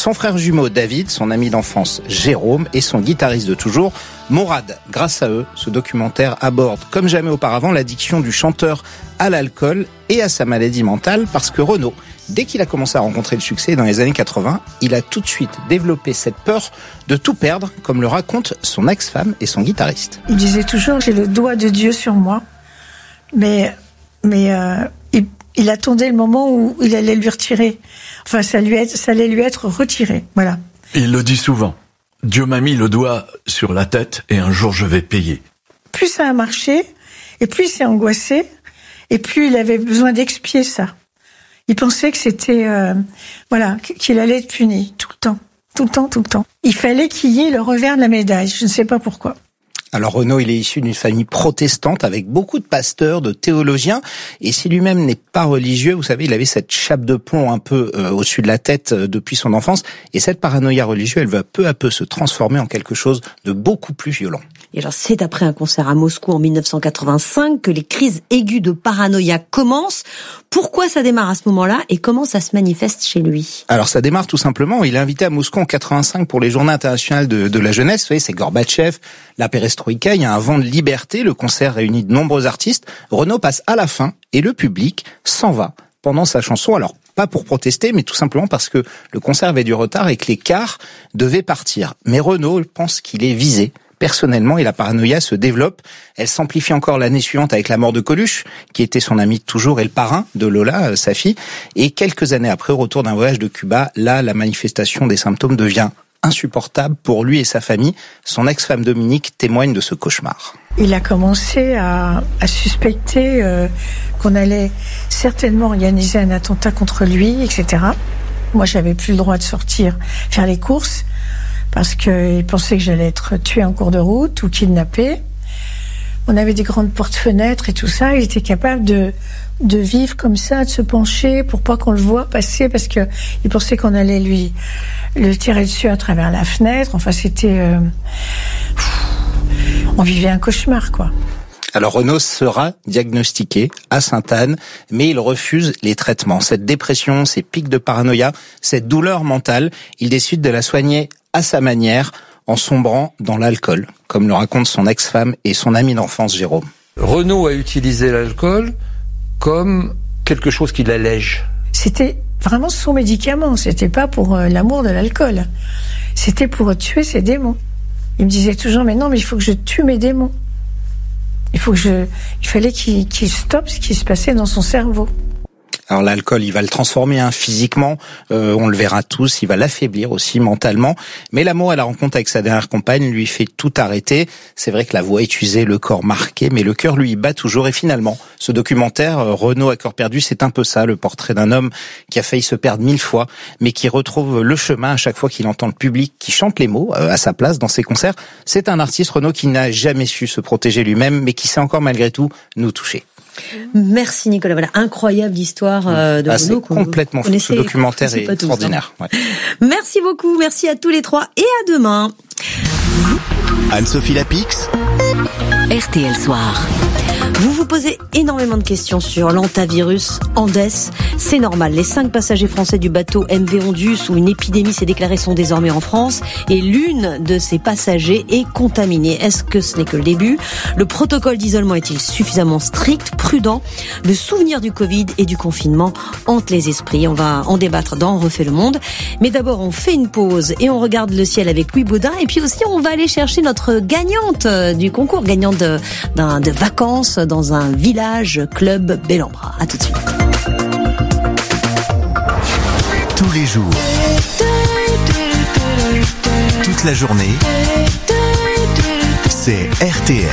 son frère jumeau David, son ami d'enfance Jérôme et son guitariste de toujours Mourad. Grâce à eux, ce documentaire aborde comme jamais auparavant l'addiction du chanteur à l'alcool et à sa maladie mentale, parce que Renaud, dès qu'il a commencé à rencontrer le succès dans les années 80, il a tout de suite développé cette peur de tout perdre, comme le racontent son ex-femme et son guitariste. Il disait toujours « j'ai le doigt de Dieu sur moi », mais il attendait le moment où il allait lui retirer. Enfin, ça allait lui être retiré, voilà. Il le dit souvent. Dieu m'a mis le doigt sur la tête et un jour je vais payer. Plus ça a marché, et plus il s'est angoissé, et plus il avait besoin d'expier ça. Il pensait que c'était, qu'il allait être puni tout le temps. Il fallait qu'il y ait le revers de la médaille. Je ne sais pas pourquoi. Alors Renaud, il est issu d'une famille protestante avec beaucoup de pasteurs, de théologiens, et si lui-même n'est pas religieux, vous savez, il avait cette chape de plomb un peu au-dessus de la tête depuis son enfance, et cette paranoïa religieuse, elle va peu à peu se transformer en quelque chose de beaucoup plus violent. Et alors c'est après un concert à Moscou en 1985 que les crises aiguës de paranoïa commencent. Pourquoi ça démarre à ce moment-là et comment ça se manifeste chez lui? Alors ça démarre tout simplement, il est invité à Moscou en 85 pour les Journées internationales de la jeunesse. Vous savez, c'est Gorbatchev, la perestroïka, il y a un vent de liberté, le concert réunit de nombreux artistes. Renaud passe à la fin et le public s'en va pendant sa chanson. Alors pas pour protester, mais tout simplement parce que le concert avait du retard et que les cars devaient partir. Mais Renaud pense qu'il est visé personnellement, et la paranoïa se développe. Elle s'amplifie encore l'année suivante avec la mort de Coluche, qui était son ami de toujours et le parrain de Lola, sa fille. Et quelques années après, au retour d'un voyage de Cuba, là, la manifestation des symptômes devient insupportable pour lui et sa famille. Son ex-femme Dominique témoigne de ce cauchemar. Il a commencé à suspecter qu'on allait certainement organiser un attentat contre lui, etc. Moi, j'avais plus le droit de sortir faire les courses, parce qu'il pensait que j'allais être tuée en cours de route ou kidnappée. On avait des grandes portes-fenêtres et tout ça. Il était capable de vivre comme ça, de se pencher pour pas qu'on le voie passer, parce que il pensait qu'on allait lui le tirer dessus à travers la fenêtre. Enfin, c'était... on vivait un cauchemar, quoi. Alors Renaud sera diagnostiqué à Sainte-Anne, mais il refuse les traitements. Cette dépression, ces pics de paranoïa, cette douleur mentale, il décide de la soigner à sa manière, en sombrant dans l'alcool, comme le racontent son ex-femme et son ami d'enfance Jérôme. Renaud a utilisé l'alcool comme quelque chose qui l'allège. C'était vraiment son médicament, c'était pas pour l'amour de l'alcool. C'était pour tuer ses démons. Il me disait toujours, mais il faut que je tue mes démons. Il fallait qu'il stoppe ce qui se passait dans son cerveau. Alors l'alcool, il va le transformer physiquement, on le verra tous, il va l'affaiblir aussi mentalement. Mais l'amour et la rencontre avec sa dernière compagne lui fait tout arrêter. C'est vrai que la voix est usée, le corps marqué, mais le cœur lui bat toujours. Et finalement, ce documentaire, Renaud à cœur perdu, c'est un peu ça, le portrait d'un homme qui a failli se perdre 1000 fois, mais qui retrouve le chemin à chaque fois qu'il entend le public qui chante les mots à sa place dans ses concerts. C'est un artiste, Renaud, qui n'a jamais su se protéger lui-même, mais qui sait encore malgré tout nous toucher. Merci Nicolas, voilà, incroyable histoire de Renaud. C'est complètement fou, ce documentaire est extraordinaire. Ouais. Merci beaucoup, merci à tous les trois et à demain. Anne-Sophie Lapix, RTL Soir. Vous vous posez énormément de questions sur l'hantavirus Andes. C'est normal. Les 5 passagers français du bateau MV Ondus, où une épidémie s'est déclarée, sont désormais en France. Et l'une de ces passagers est contaminée. Est-ce que ce n'est que le début? Le protocole d'isolement est-il suffisamment strict, prudent? Le souvenir du Covid et du confinement hante les esprits. On va en débattre dans On refait le monde. Mais d'abord, on fait une pause et on regarde le ciel avec Louis Baudin. Et puis aussi, on va aller chercher notre gagnante du concours, gagnante de vacances dans un village club Bellambra. À tout de suite. Tous les jours, toute la journée, c'est RTL.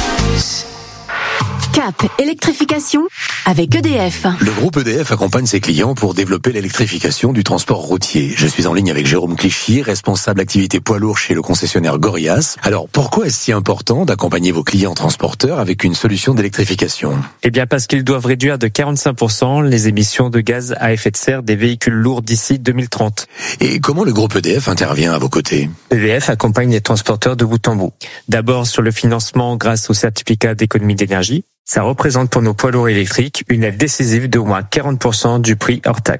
Cap électrification avec EDF. Le groupe EDF accompagne ses clients pour développer l'électrification du transport routier. Je suis en ligne avec Jérôme Clichy, responsable activité poids lourd chez le concessionnaire Gorias. Alors, pourquoi est-ce si important d'accompagner vos clients transporteurs avec une solution d'électrification? Eh bien, parce qu'ils doivent réduire de 45% les émissions de gaz à effet de serre des véhicules lourds d'ici 2030. Et comment le groupe EDF intervient à vos côtés? EDF accompagne les transporteurs de bout en bout. D'abord sur le financement grâce au certificat d'économie d'énergie. Ça représente pour nos poids lourds électriques une aide décisive d'au moins 40% du prix hors taxe.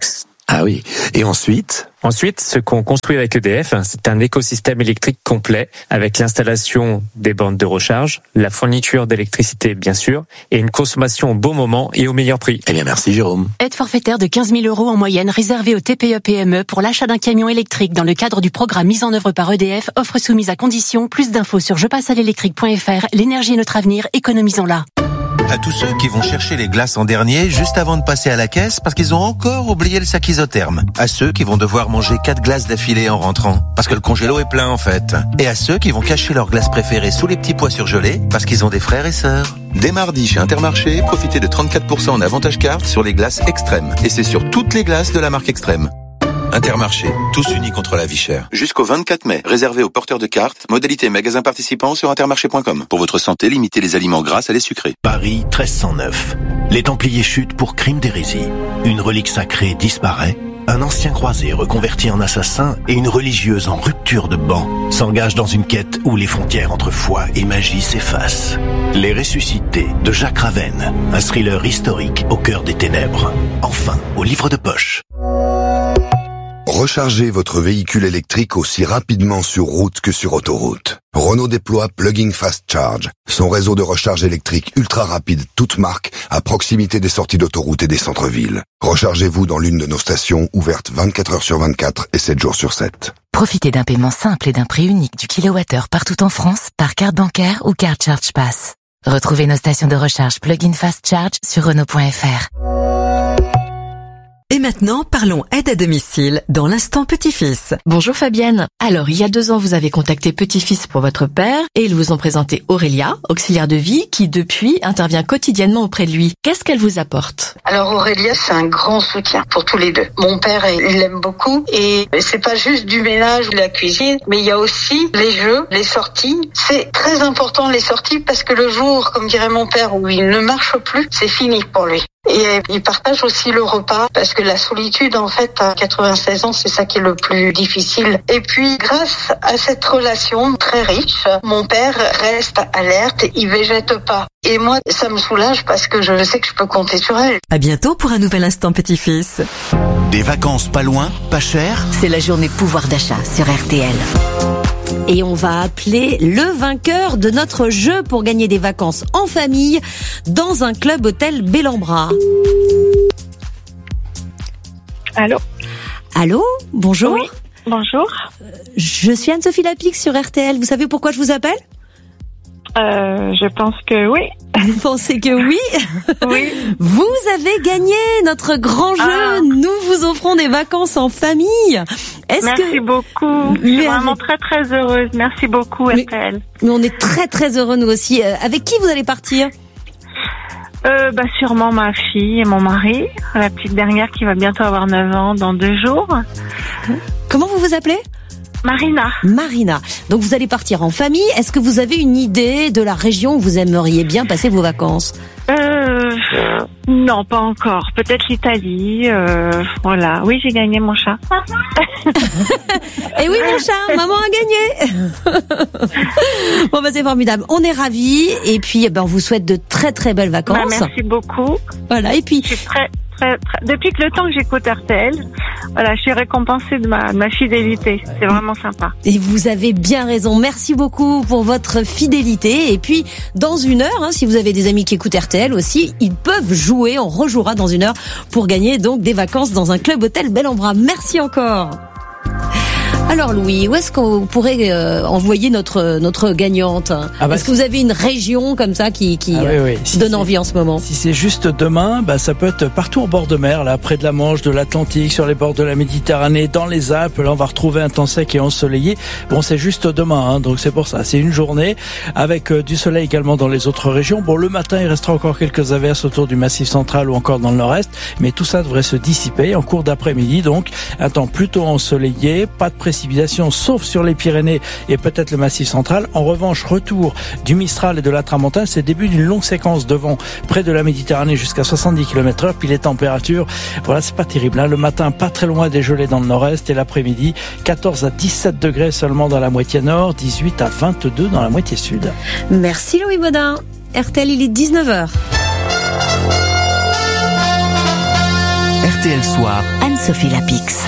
Ah oui. Et ensuite? Ensuite, ce qu'on construit avec EDF, c'est un écosystème électrique complet avec l'installation des bornes de recharge, la fourniture d'électricité bien sûr, et une consommation au bon moment et au meilleur prix. Eh bien, merci Jérôme. Aide forfaitaire de 15 000 € en moyenne réservée aux TPE-PME pour l'achat d'un camion électrique dans le cadre du programme mis en œuvre par EDF, offre soumise à condition. Plus d'infos sur jepassealélectrique.fr. L'énergie est notre avenir, économisons-la. À tous ceux qui vont chercher les glaces en dernier juste avant de passer à la caisse parce qu'ils ont encore oublié le sac isotherme. À ceux qui vont devoir manger 4 glaces d'affilée en rentrant parce que le congélo est plein en fait. Et à ceux qui vont cacher leurs glaces préférées sous les petits pois surgelés parce qu'ils ont des frères et sœurs. Dès mardi chez Intermarché, profitez de 34% en avantage carte sur les glaces extrêmes. Et c'est sur toutes les glaces de la marque Extrême. Intermarché, tous unis contre la vie chère. Jusqu'au 24 mai, réservé aux porteurs de cartes, modalité magasin participant sur intermarché.com. Pour votre santé, limitez les aliments gras à les sucrés. Paris 1309. Les Templiers chutent pour crime d'hérésie. Une relique sacrée disparaît. Un ancien croisé reconverti en assassin et une religieuse en rupture de ban s'engagent dans une quête où les frontières entre foi et magie s'effacent. Les Ressuscités de Jacques Ravenne, un thriller historique au cœur des ténèbres. Enfin, au livre de poche. Rechargez votre véhicule électrique aussi rapidement sur route que sur autoroute. Renault déploie Plug-in Fast Charge, son réseau de recharge électrique ultra rapide, toute marque, à proximité des sorties d'autoroute et des centres-villes. Rechargez-vous dans l'une de nos stations ouvertes 24 heures sur 24 et 7 jours sur 7. Profitez d'un paiement simple et d'un prix unique du kilowattheure partout en France par carte bancaire ou carte Charge Pass. Retrouvez nos stations de recharge Plug-in Fast Charge sur Renault.fr. Et maintenant, parlons aide à domicile dans l'instant petit-fils. Bonjour Fabienne. Alors, il y a 2 ans, vous avez contacté Petit-Fils pour votre père et ils vous ont présenté Aurélia, auxiliaire de vie, qui depuis intervient quotidiennement auprès de lui. Qu'est-ce qu'elle vous apporte? Alors Aurélia, c'est un grand soutien pour tous les deux. Mon père, il l'aime beaucoup et c'est pas juste du ménage ou de la cuisine, mais il y a aussi les jeux, les sorties. C'est très important les sorties parce que le jour, comme dirait mon père, où il ne marche plus, c'est fini pour lui. Et il partage aussi le repas parce que la solitude, en fait, à 96 ans, c'est ça qui est le plus difficile. Et puis, grâce à cette relation très riche, mon père reste alerte, il végète pas. Et moi, ça me soulage parce que je sais que je peux compter sur elle. À bientôt pour un nouvel instant petit-fils. Des vacances pas loin, pas cher. C'est la journée pouvoir d'achat sur RTL. Et on va appeler le vainqueur de notre jeu pour gagner des vacances en famille dans un club hôtel Bellambra. Allô ? Allô ? Bonjour ? Oui, bonjour. Je suis Anne-Sophie Lapix sur RTL. Vous savez pourquoi je vous appelle ? Je pense que oui. Vous pensez que oui? Oui. Vous avez gagné notre grand jeu. Nous vous offrons des vacances en famille. Merci beaucoup. Je suis vraiment très très heureuse. Merci beaucoup RTL. Mais on est très très heureux nous aussi. Avec qui vous allez partir? Sûrement ma fille et mon mari. La petite dernière qui va bientôt avoir 9 ans dans 2 jours. Comment vous vous appelez? Marina. Marina. Donc vous allez partir en famille. Est-ce que vous avez une idée de la région où vous aimeriez bien passer vos vacances? Non, pas encore. Peut-être l'Italie. Voilà. Oui, j'ai gagné mon chat. Et oui, mon chat, maman a gagné. Bon, c'est formidable. On est ravis. Et puis, on vous souhaite de très très belles vacances. Merci beaucoup. Voilà. Et puis. Je suis très. Depuis le temps que j'écoute RTL, voilà, je suis récompensée de ma fidélité. C'est vraiment sympa. Et vous avez bien raison. Merci beaucoup pour votre fidélité. Et puis, dans 1 heure, si vous avez des amis qui écoutent RTL aussi, ils peuvent jouer. On rejouera dans 1 heure pour gagner donc des vacances dans un club hôtel Bellambra. Merci encore. Alors Louis, où est-ce qu'on pourrait envoyer notre gagnante? Est-ce que vous avez une région comme ça qui donne envie en ce moment? Si c'est juste demain, ça peut être partout au bord de mer, là, près de la Manche, de l'Atlantique, sur les bords de la Méditerranée, dans les Alpes. Là, on va retrouver un temps sec et ensoleillé. Bon, c'est juste demain, donc c'est pour ça. C'est une journée avec du soleil également dans les autres régions. Bon, le matin, il restera encore quelques averses autour du Massif central ou encore dans le nord-est, mais tout ça devrait se dissiper en cours d'après-midi. Donc, un temps plutôt ensoleillé, pas de précipitation, sauf sur les Pyrénées et peut-être le Massif central. En revanche, retour du Mistral et de la Tramontane, c'est le début d'une longue séquence de vent près de la Méditerranée jusqu'à 70 km/h. Puis les températures, voilà, c'est pas terrible. Le matin, pas très loin des gelées dans le nord-est et l'après-midi, 14 à 17 degrés seulement dans la moitié nord, 18 à 22 dans la moitié sud. Merci Louis Baudin. RTL, il est 19h. RTL Soir. Anne Anne-Sophie Lapix.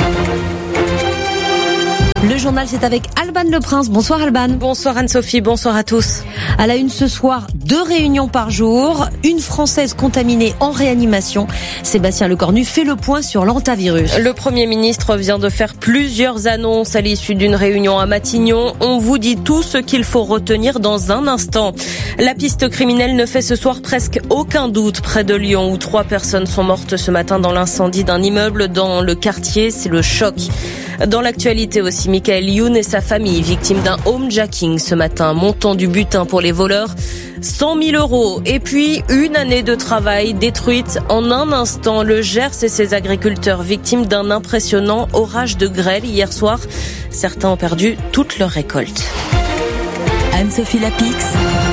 Le journal, c'est avec Alban Le Prince. Bonsoir Alban. Bonsoir Anne-Sophie, bonsoir à tous. À la une ce soir, 2 réunions par jour. Une Française contaminée en réanimation. Sébastien Lecornu fait le point sur l'hantavirus. Le Premier ministre vient de faire plusieurs annonces à l'issue d'une réunion à Matignon. On vous dit tout ce qu'il faut retenir dans un instant. La piste criminelle ne fait ce soir presque aucun doute près de Lyon où 3 personnes sont mortes ce matin dans l'incendie d'un immeuble dans le quartier. C'est le choc. Dans l'actualité aussi, Michael Youn et sa famille, victimes d'un homejacking ce matin, montant du butin pour les voleurs, 100 000 €. Et puis, une année de travail détruite en un instant. Le Gers et ses agriculteurs victimes d'un impressionnant orage de grêle hier soir. Certains ont perdu toute leur récolte. Anne-Sophie Lapix.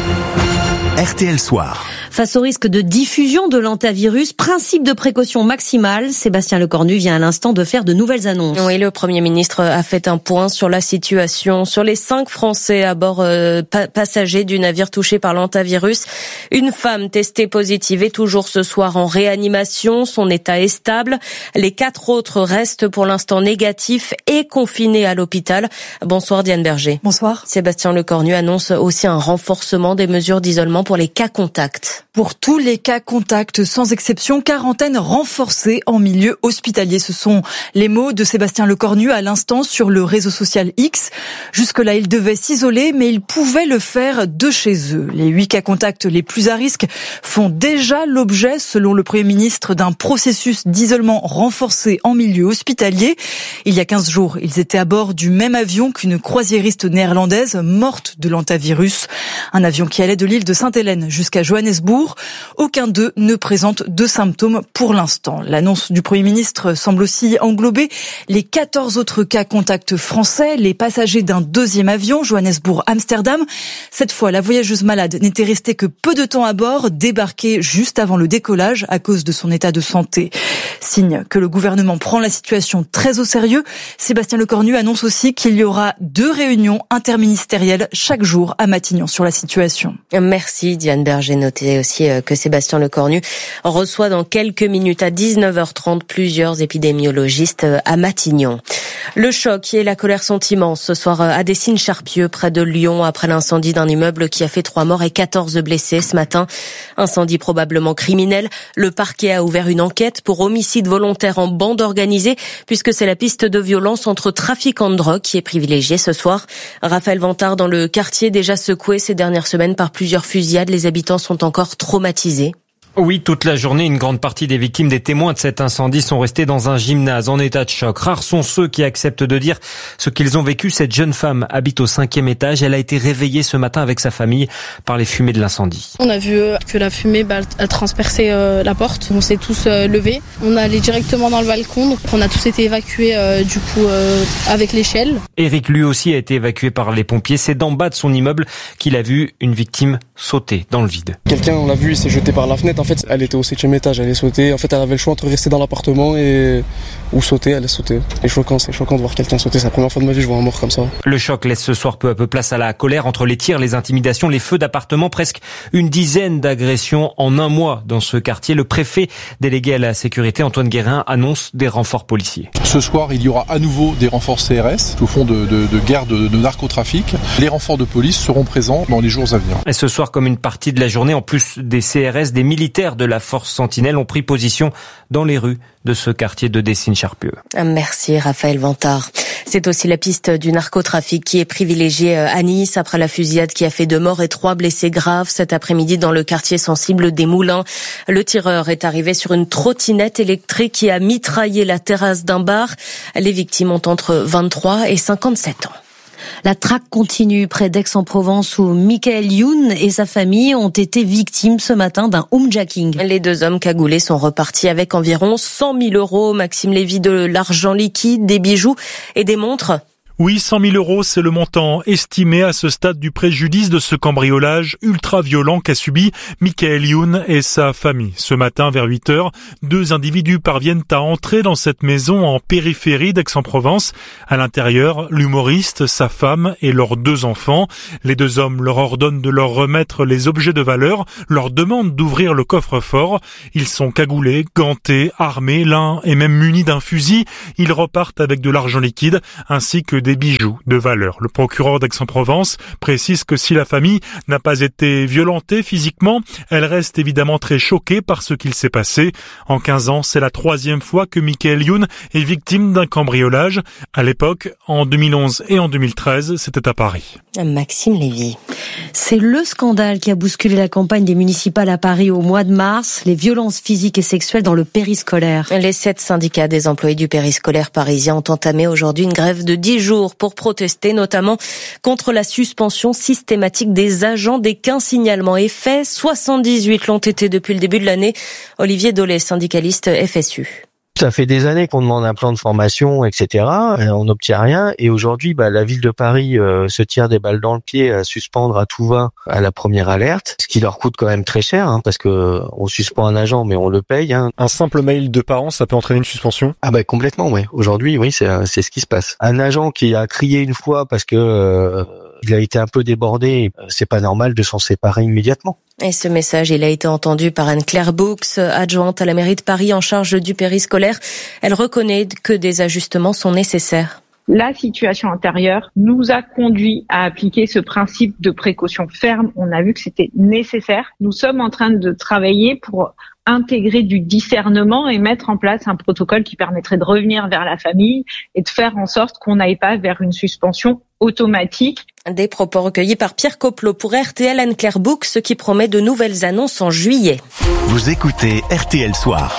RTL Soir. Face au risque de diffusion de l'hantavirus, principe de précaution maximale, Sébastien Lecornu vient à l'instant de faire de nouvelles annonces. Oui, le Premier ministre a fait un point sur la situation. Sur les 5 Français à bord passagers du navire touché par l'hantavirus, une femme testée positive est toujours ce soir en réanimation. Son état est stable. Les 4 autres restent pour l'instant négatifs et confinés à l'hôpital. Bonsoir Diane Berger. Bonsoir. Sébastien Lecornu annonce aussi un renforcement des mesures d'isolement pour les cas contacts. Pour tous les cas contacts, sans exception, quarantaine renforcée en milieu hospitalier. Ce sont les mots de Sébastien Lecornu à l'instant sur le réseau social X. Jusque-là, ils devaient s'isoler, mais ils pouvaient le faire de chez eux. Les 8 cas contacts les plus à risque font déjà l'objet, selon le Premier ministre, d'un processus d'isolement renforcé en milieu hospitalier. Il y a 15 jours, ils étaient à bord du même avion qu'une croisiériste néerlandaise morte de l'hantavirus. Un avion qui allait de l'île de Sainte-Hélène jusqu'à Johannesburg. Aucun d'eux ne présente de symptômes pour l'instant. L'annonce du Premier ministre semble aussi englober les 14 autres cas contacts français, les passagers d'un 2e avion, Johannesburg-Amsterdam. Cette fois, la voyageuse malade n'était restée que peu de temps à bord, débarquée juste avant le décollage à cause de son état de santé. Signe que le gouvernement prend la situation très au sérieux, Sébastien Lecornu annonce aussi qu'il y aura 2 réunions interministérielles chaque jour à Matignon sur la situation. Merci Diane Berger. Notez aussi que Sébastien Lecornu reçoit dans quelques minutes à 19h30 plusieurs épidémiologistes à Matignon. Le choc et la colère sont immenses ce soir à Dessines-Charpieu, près de Lyon, après l'incendie d'un immeuble qui a fait 3 morts et 14 blessés ce matin. Incendie probablement criminel. Le parquet a ouvert une enquête pour homicide volontaire en bande organisée, puisque c'est la piste de violence entre trafiquants de drogue qui est privilégiée ce soir. Raphaël Vantard, dans le quartier déjà secoué ces dernières semaines par plusieurs fusillades, les habitants sont encore traumatisés. Oui, toute la journée, une grande partie des victimes, des témoins de cet incendie sont restés dans un gymnase en état de choc. Rares sont ceux qui acceptent de dire ce qu'ils ont vécu. Cette jeune femme habite au 5e étage. Elle a été réveillée ce matin avec sa famille par les fumées de l'incendie. On a vu que la fumée a transpercé la porte. On s'est tous levés. On est allé directement dans le balcon. Donc on a tous été évacués avec l'échelle. Eric, lui aussi, a été évacué par les pompiers. C'est d'en bas de son immeuble qu'il a vu une victime sauter dans le vide. Quelqu'un, on l'a vu, il s'est jeté par la fenêtre. En fait, elle était au 7e étage, elle est sautée. En fait, elle avait le choix entre rester dans l'appartement ou sauter, elle est sautée. C'est choquant de voir quelqu'un sauter. C'est la première fois de ma vie que je vois un mort comme ça. Le choc laisse ce soir peu à peu place à la colère entre les tirs, les intimidations, les feux d'appartement. Presque une dizaine d'agressions en un mois dans ce quartier. Le préfet délégué à la sécurité, Antoine Guérin, annonce des renforts policiers. Ce soir, il y aura à nouveau des renforts CRS, au fond de guerre de narcotrafic. Les renforts de police seront présents dans les jours à venir. Et ce soir, comme une partie de la journée, en plus des CRS, des militaires de la force Sentinelle ont pris position dans les rues de ce quartier de Dessines-Charpieu. Merci Raphaël Vantard. C'est aussi la piste du narcotrafic qui est privilégiée à Nice après la fusillade qui a fait 2 morts et 3 blessés graves cet après-midi dans le quartier sensible des Moulins. Le tireur est arrivé sur une trottinette électrique qui a mitraillé la terrasse d'un bar. Les victimes ont entre 23 et 57 ans. La traque continue près d'Aix-en-Provence où Michael Youn et sa famille ont été victimes ce matin d'un homejacking. Les 2 hommes cagoulés sont repartis avec environ 100 000 €. Maxime Lévy, de l'argent liquide, des bijoux et des montres. Oui, 100 000 €, c'est le montant estimé à ce stade du préjudice de ce cambriolage ultra-violent qu'a subi Michael Youn et sa famille. Ce matin, vers 8 h, 2 individus parviennent à entrer dans cette maison en périphérie d'Aix-en-Provence. À l'intérieur, l'humoriste, sa femme et leurs 2 enfants. Les 2 hommes leur ordonnent de leur remettre les objets de valeur, leur demandent d'ouvrir le coffre-fort. Ils sont cagoulés, gantés, armés, l'un est même muni d'un fusil. Ils repartent avec de l'argent liquide ainsi que des bijoux de valeur. Le procureur d'Aix-en-Provence précise que si la famille n'a pas été violentée physiquement, elle reste évidemment très choquée par ce qu'il s'est passé. En 15 ans, c'est la 3e fois que Michael Youn est victime d'un cambriolage. À l'époque, en 2011 et en 2013, c'était à Paris. Maxime Lévy. C'est le scandale qui a bousculé la campagne des municipales à Paris au mois de mars, les violences physiques et sexuelles dans le périscolaire. Les 7 syndicats des employés du périscolaire parisien ont entamé aujourd'hui une grève de 10 jours pour protester notamment contre la suspension systématique des agents dès qu'un signalement est fait. 78 l'ont été depuis le début de l'année. Olivier Dollet, syndicaliste FSU. Ça fait des années qu'on demande un plan de formation, etc. On n'obtient rien. Et aujourd'hui, la ville de Paris se tire des balles dans le pied à suspendre à tout va à la première alerte, ce qui leur coûte quand même très cher, parce que on suspend un agent, mais on le paye. Un simple mail de parents, ça peut entraîner une suspension ? Complètement, oui. Aujourd'hui, oui, c'est ce qui se passe. Un agent qui a crié une fois parce que il a été un peu débordé, c'est pas normal de s'en séparer immédiatement. Et ce message, il a été entendu par Anne-Claire Boux, adjointe à la mairie de Paris en charge du périscolaire. Elle reconnaît que des ajustements sont nécessaires. La situation antérieure nous a conduit à appliquer ce principe de précaution ferme. On a vu que c'était nécessaire. Nous sommes en train de travailler pour intégrer du discernement et mettre en place un protocole qui permettrait de revenir vers la famille et de faire en sorte qu'on n'aille pas vers une suspension automatique. Des propos recueillis par Pierre Coplot pour RTL Anne-Claire Boux, qui promet de nouvelles annonces en juillet. Vous écoutez RTL Soir.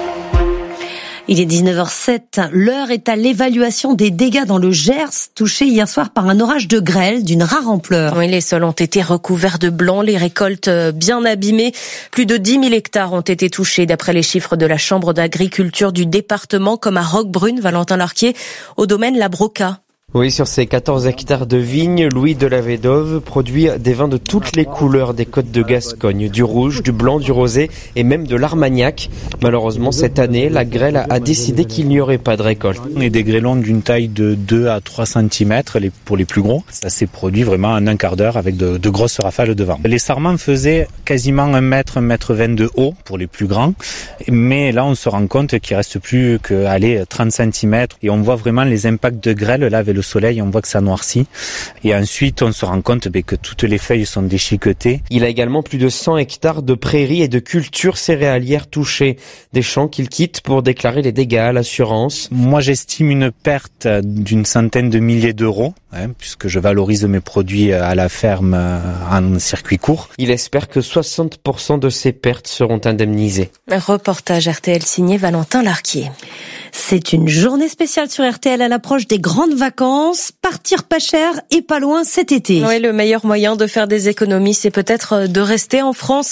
Il est 19h07. L'heure est à l'évaluation des dégâts dans le Gers, touché hier soir par un orage de grêle d'une rare ampleur. Oui, les sols ont été recouverts de blanc, les récoltes bien abîmées. Plus de 10 000 hectares ont été touchés, d'après les chiffres de la Chambre d'agriculture du département, comme à Roquebrune, Valentin Larquier, au domaine La Broca. Oui, sur ces 14 hectares de vignes, Louis de la Védove produit des vins de toutes les couleurs des côtes de Gascogne, du rouge, du blanc, du rosé et même de l'armagnac. Malheureusement, cette année, la grêle a décidé qu'il n'y aurait pas de récolte. On est des grêlons d'une taille de 2 à 3 cm pour les plus gros. Ça s'est produit vraiment en un quart d'heure avec de grosses rafales de vent. Les sarments faisaient quasiment 1 mètre, 1,20 m de haut pour les plus grands. Mais là, on se rend compte qu'il reste plus que 30 cm et on voit vraiment les impacts de grêle là avec le soleil, on voit que ça noircit. Et ensuite, on se rend compte que toutes les feuilles sont déchiquetées. Il a également plus de 100 hectares de prairies et de cultures céréalières touchées. Des champs qu'il quitte pour déclarer les dégâts à l'assurance. Moi, j'estime une perte d'une centaine de milliers d'euros, puisque je valorise mes produits à la ferme en circuit court. Il espère que 60% de ces pertes seront indemnisées. Un reportage RTL signé Valentin Larquier. C'est une journée spéciale sur RTL à l'approche des grandes vacances. Partir pas cher et pas loin cet été. Oui, le meilleur moyen de faire des économies, c'est peut-être de rester en France.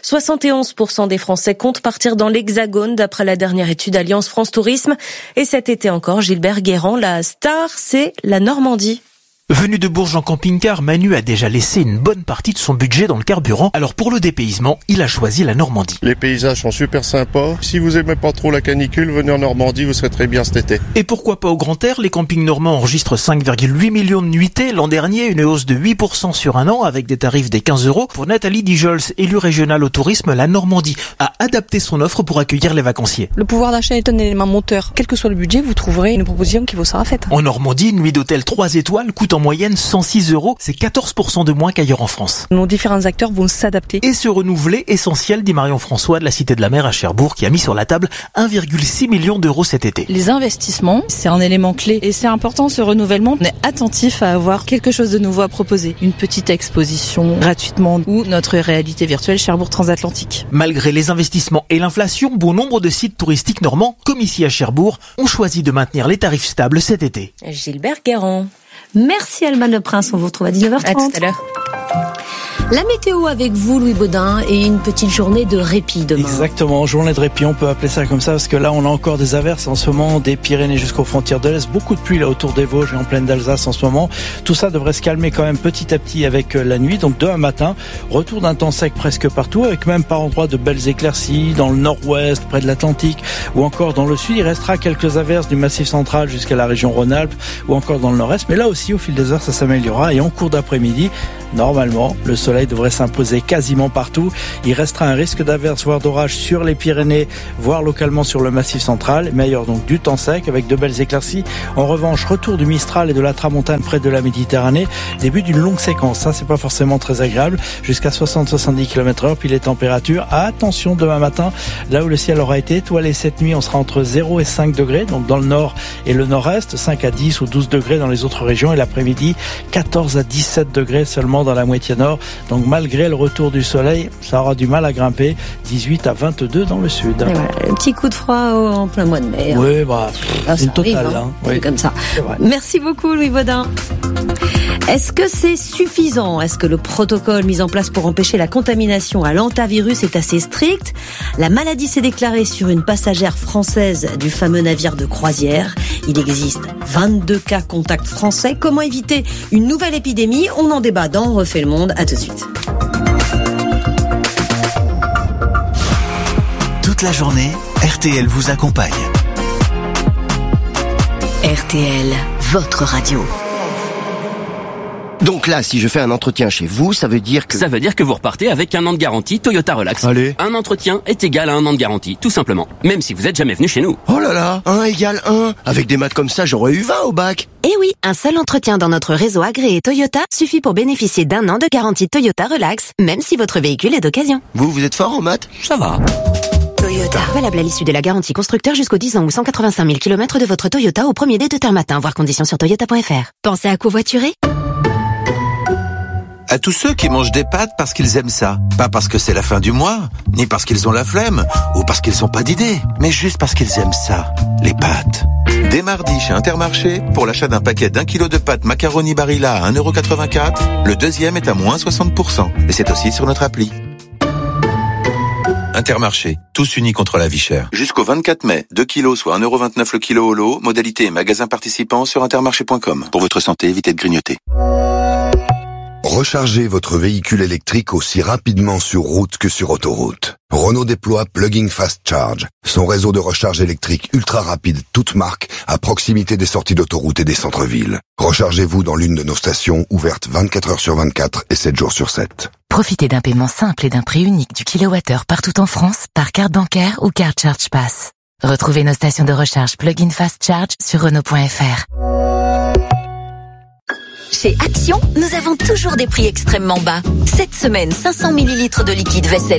71% des Français comptent partir dans l'Hexagone, d'après la dernière étude Alliance France Tourisme. Et cet été encore, Gilbert Guérand, la star, c'est la Normandie. Venu de Bourges en camping-car, Manu a déjà laissé une bonne partie de son budget dans le carburant. Alors pour le dépaysement, il a choisi la Normandie. Les paysages sont super sympas. Si vous aimez pas trop la canicule, venez en Normandie, vous serez très bien cet été. Et pourquoi pas au grand air? Les campings normands enregistrent 5,8 millions de nuitées. L'an dernier, une hausse de 8% sur un an avec des tarifs des 15 €. Pour Nathalie Dijols, élue régionale au tourisme, la Normandie a adapté son offre pour accueillir les vacanciers. Le pouvoir d'achat est un élément moteur. Quel que soit le budget, vous trouverez une proposition qui vous sera faite. En Normandie, une nuit d'hôtel 3 étoiles coûte en moyenne 106 €, c'est 14% de moins qu'ailleurs en France. Nos différents acteurs vont s'adapter. Et se renouveler, essentiel, dit Marion François de la Cité de la Mer à Cherbourg, qui a mis sur la table 1,6 million d'euros cet été. Les investissements, c'est un élément clé. Et c'est important ce renouvellement. On est attentif à avoir quelque chose de nouveau à proposer. Une petite exposition gratuitement ou notre réalité virtuelle Cherbourg Transatlantique. Malgré les investissements et l'inflation, bon nombre de sites touristiques normands, comme ici à Cherbourg, ont choisi de maintenir les tarifs stables cet été. Gilbert Guérand. Merci Alma Le Prince, on vous retrouve à 19h30. À tout à l'heure. La météo avec vous, Louis Baudin, et une petite journée de répit demain. Exactement, journée de répit, on peut appeler ça comme ça, parce que là, on a encore des averses en ce moment, des Pyrénées jusqu'aux frontières de l'Est. Beaucoup de pluie là autour des Vosges et en plaine d'Alsace en ce moment. Tout ça devrait se calmer quand même petit à petit avec la nuit. Donc demain matin, retour d'un temps sec presque partout, avec même par endroits de belles éclaircies dans le nord-ouest, près de l'Atlantique, ou encore dans le sud. Il restera quelques averses du Massif central jusqu'à la région Rhône-Alpes, ou encore dans le nord-est. Mais là aussi, au fil des heures, ça s'améliorera. Et en cours d'après-midi, normalement, le soleil devrait s'imposer quasiment partout. Il restera un risque d'averse, voire d'orage sur les Pyrénées, voire localement sur le Massif central. Mais ailleurs donc du temps sec avec de belles éclaircies. En revanche, retour du Mistral et de la Tramontane près de la Méditerranée. Début d'une longue séquence. Ça, c'est pas forcément très agréable. Jusqu'à 60-70 km/h. Puis les températures, attention demain matin, là où le ciel aura été étoilé cette nuit, on sera entre 0 et 5 degrés. Donc dans le nord et le nord-est, 5 à 10 ou 12 degrés dans les autres régions. Et l'après-midi, 14 à 17 degrés seulement dans la moitié nord. Donc malgré le retour du soleil, ça aura du mal à grimper. 18 à 22 dans le sud. Voilà, un petit coup de froid en plein mois de mai. Oui, c'est une totale. Oui. Comme ça. Merci beaucoup, Louis Baudin. Est-ce que c'est suffisant ? Est-ce que le protocole mis en place pour empêcher la contamination à l'hantavirus est assez strict ? La maladie s'est déclarée sur une passagère française du fameux navire de croisière. Il existe 22 cas contacts français. Comment éviter une nouvelle épidémie ? On en débat dans On refait le monde. À tout de suite. Toute la journée, RTL vous accompagne. RTL, votre radio. Donc là, si je fais un entretien chez vous, ça veut dire que... Ça veut dire que vous repartez avec 1 an de garantie Toyota Relax. Allez. Un entretien est égal à 1 an de garantie, tout simplement. Même si vous êtes jamais venu chez nous. Oh là là, 1 égale 1. Avec des maths comme ça, j'aurais eu 20 au bac. Eh oui, un seul entretien dans notre réseau agréé Toyota suffit pour bénéficier d'1 an de garantie Toyota Relax, même si votre véhicule est d'occasion. Vous êtes fort en maths ? Ça va. Toyota. Valable à l'issue de la garantie constructeur jusqu'aux 10 ans ou 185 000 km de votre Toyota au premier dé de terre matin, voir conditions sur toyota.fr. Pensez à covoiturer ? À tous ceux qui mangent des pâtes parce qu'ils aiment ça. Pas parce que c'est la fin du mois, ni parce qu'ils ont la flemme, ou parce qu'ils n'ont pas d'idée, mais juste parce qu'ils aiment ça, les pâtes. Dès mardi chez Intermarché, pour l'achat d'un paquet d'1 kilo de pâtes macaroni Barilla à 1,84 €, le deuxième est à moins 60%. Et c'est aussi sur notre appli. Intermarché, tous unis contre la vie chère. Jusqu'au 24 mai, 2 kilos soit 1,29 € le kilo au lot, modalité et magasin participant sur intermarché.com. Pour votre santé, évitez de grignoter. Rechargez votre véhicule électrique aussi rapidement sur route que sur autoroute. Renault déploie Plug-in Fast Charge, son réseau de recharge électrique ultra rapide toute marque à proximité des sorties d'autoroute et des centres-villes. Rechargez-vous dans l'une de nos stations ouvertes 24 heures sur 24 et 7 jours sur 7. Profitez d'un paiement simple et d'un prix unique du kilowattheure partout en France par carte bancaire ou carte Charge Pass. Retrouvez nos stations de recharge Plug-in Fast Charge sur Renault.fr. Chez Action, nous avons toujours des prix extrêmement bas. Cette semaine, 500 ml de liquide vaisselle